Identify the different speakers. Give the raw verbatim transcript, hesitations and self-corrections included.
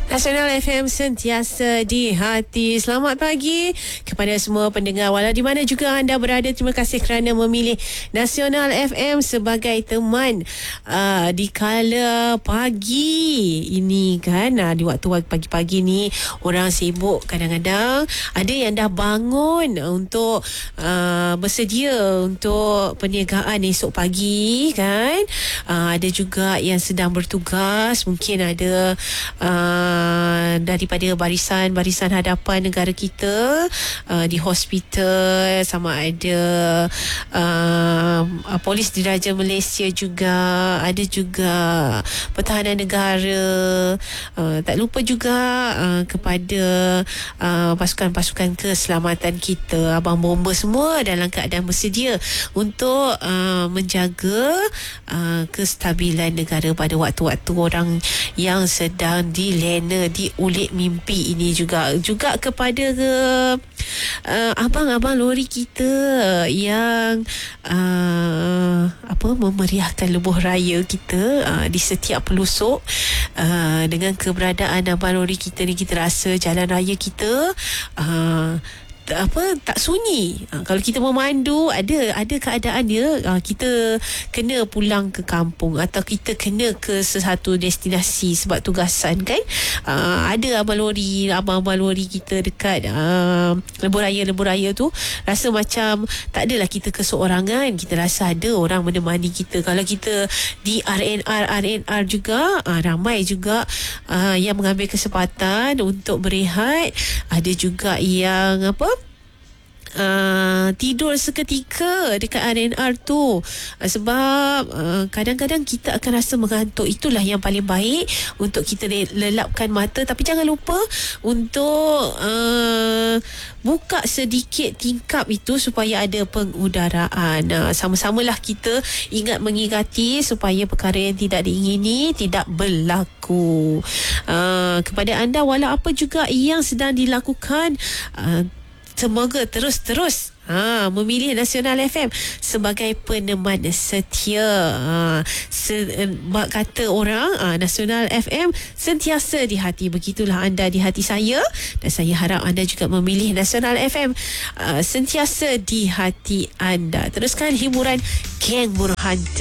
Speaker 1: Nasional F M sentiasa di hati. Selamat pagi kepada semua pendengar walau di mana juga anda berada. Terima kasih kerana memilih Nasional F M sebagai teman uh, di kala pagi ini kan. Uh, di waktu pagi-pagi ni orang sibuk kadang-kadang. Ada yang dah bangun untuk uh, bersedia untuk perniagaan esok pagi kan. Uh, ada juga yang sedang bertugas. Mungkin ada uh, daripada barisan-barisan hadapan negara kita uh, di hospital, sama ada uh, polis diraja Malaysia juga, ada juga pertahanan negara, uh, tak lupa juga uh, kepada uh, pasukan-pasukan keselamatan kita, abang bomba semua dalam keadaan bersedia untuk uh, menjaga uh, kestabilan negara pada waktu-waktu orang yang sedang dilena di ulik mimpi ini. Juga juga kepada ke uh, abang-abang lori kita yang uh, apa memeriahkan lebuh raya kita uh, di setiap pelosok. Uh, dengan keberadaan abang lori kita ni, kita rasa jalan raya kita uh, apa tak sunyi. Ha, kalau kita memandu, ada ada keadaan dia, ha, kita kena pulang ke kampung atau kita kena ke sesuatu destinasi sebab tugasan kan. Ha, ada abang lori, abang-abang lori kita dekat ha, lebuh raya lebuh raya tu, rasa macam tak adalah kita keseorangan, kita rasa ada orang menemani kita. Kalau kita di R N R R N R juga, ha, ramai juga ha, yang mengambil kesempatan untuk berehat. Ada juga yang apa Uh, tidur seketika dekat R N R tu, uh, sebab uh, kadang-kadang kita akan rasa mengantuk. Itulah yang paling baik untuk kita lelapkan mata. Tapi jangan lupa untuk uh, buka sedikit tingkap itu supaya ada pengudaraan. uh, Sama-samalah kita ingat mengingati supaya perkara yang tidak diingini tidak berlaku. uh, Kepada anda, walau apa juga yang sedang dilakukan, uh, semoga terus-terus ha, memilih Nasional F M sebagai peneman setia. Ha, sebab kata orang, ha, Nasional F M sentiasa di hati. Begitulah anda di hati saya, dan saya harap anda juga memilih Nasional F M ha, sentiasa di hati anda. Teruskan hiburan Geng Burhan.